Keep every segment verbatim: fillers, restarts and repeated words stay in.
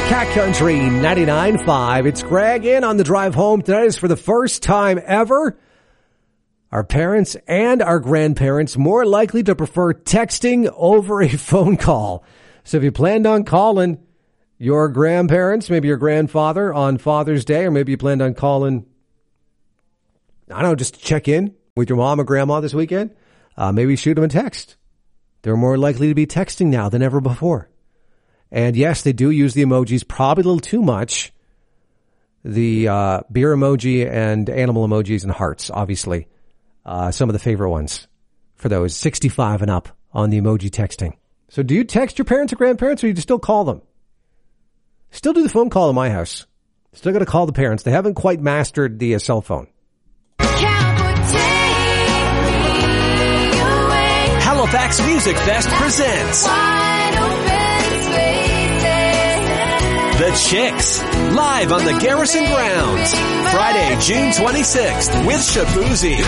Cat Country ninety-nine point five. It's Greg in on the drive home. Tonight is for the first time ever. Our parents and our grandparents more likely to prefer texting over a phone call. So if you planned on calling your grandparents, maybe your grandfather on Father's Day, or maybe you planned on calling, I don't know, just to check in with your mom or grandma this weekend, uh, maybe shoot them a text. They're more likely to be texting now than ever before. And yes, they do use the emojis, probably a little too much. The uh, beer emoji and animal emojis and hearts, obviously. Uh, some of the favorite ones for those sixty-five and up on the emoji texting. So do you text your parents or grandparents, or do you still call them? Still do the phone call in my house. Still got to call the parents. They haven't quite mastered the uh, cell phone. Halifax Music Fest presents The Chicks, live on the Garrison Grounds, Friday, June twenty-sixth, with Shabuzi,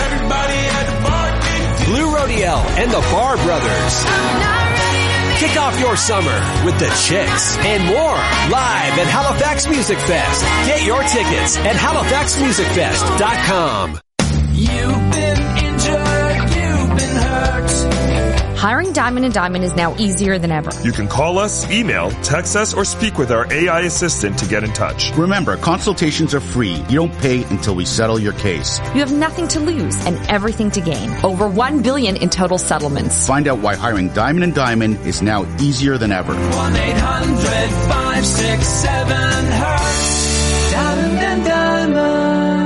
Blue Rodiel, and the Bar Brothers. Kick off your summer with The Chicks and more, live at Halifax Music Fest. Get your tickets at halifax music fest dot com. You've been injured, you've been hurt. Hiring Diamond and Diamond is now easier than ever. You can call us, email, text us, or speak with our A I assistant to get in touch. Remember, consultations are free. You don't pay until we settle your case. You have nothing to lose and everything to gain. Over one billion dollars in total settlements. Find out why hiring Diamond and Diamond is now easier than ever. one eight hundred five six seven hurt. Diamond and Diamond.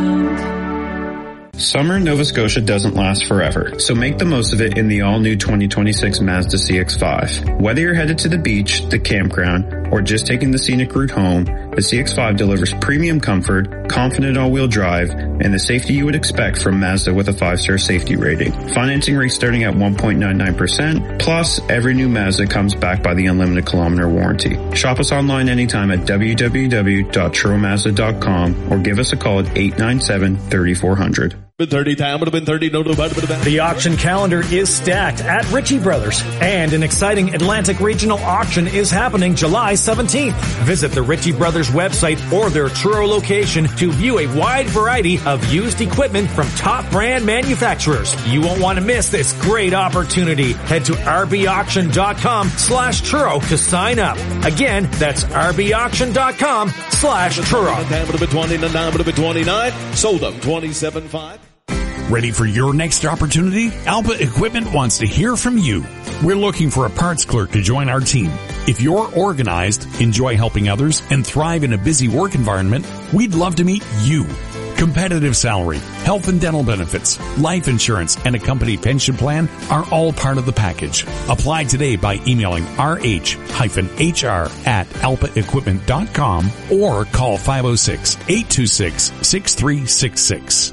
Summer in Nova Scotia doesn't last forever, so make the most of it in the all-new twenty twenty-six Mazda C X five. Whether you're headed to the beach, the campground, or just taking the scenic route home, the C X five delivers premium comfort, confident all-wheel drive, and the safety you would expect from Mazda with a five-star safety rating. Financing rates starting at one point nine nine percent, plus every new Mazda comes backed by the unlimited kilometer warranty. Shop us online anytime at w w w dot truro mazda dot com or give us a call at eight nine seven, three four zero zero. Been thirty time would have been thirty. No, no, no, no. The auction calendar is stacked at Ritchie Brothers, and an exciting Atlantic Regional auction is happening July seventeenth. Visit the Ritchie Brothers website or their Truro location to view a wide variety of used equipment from top brand manufacturers. You won't want to miss this great opportunity. Head to r b auction dot com slash Truro to sign up. Again, that's r b auction dot com slash Truro. Would have been twenty-nine. Would have been twenty-nine. Sold them twenty-seven five. Ready for your next opportunity? Alpa Equipment wants to hear from you. We're looking for a parts clerk to join our team. If you're organized, enjoy helping others, and thrive in a busy work environment, we'd love to meet you. Competitive salary, health and dental benefits, life insurance, and a company pension plan are all part of the package. Apply today by emailing r h h r at alpa equipment dot com or call five oh six, eight two six, six three six six.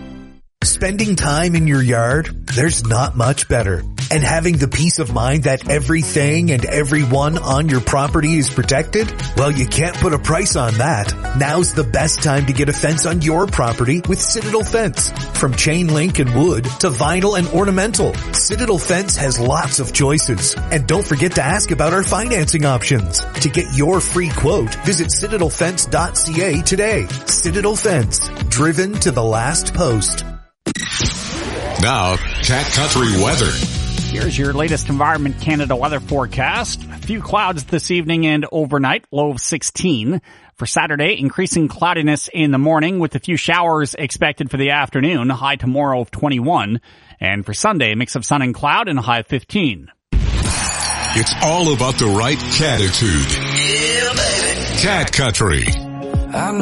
Spending time in your yard, there's not much better. And having the peace of mind that everything and everyone on your property is protected? Well, you can't put a price on that. Now's the best time to get a fence on your property with Citadel Fence. From chain link and wood to vinyl and ornamental, Citadel Fence has lots of choices. And don't forget to ask about our financing options. To get your free quote, visit citadel fence dot c a today. Citadel Fence, driven to the last post. Now, Cat Country weather. Here's your latest Environment Canada weather forecast. A few clouds this evening and overnight, low of sixteen. For Saturday, increasing cloudiness in the morning with a few showers expected for the afternoon, high tomorrow of twenty-one. And for Sunday, a mix of sun and cloud and a high of fifteen. It's all about the right catitude. Yeah, baby. Cat Country.